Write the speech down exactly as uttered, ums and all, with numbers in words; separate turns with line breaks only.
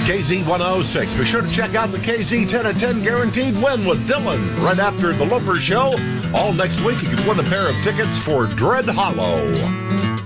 K Z one oh six. Be sure to check out the K Z ten and ten Guaranteed Win with Dylan right after the Loper Show. All next week, you can win a pair of tickets for Dread Hollow.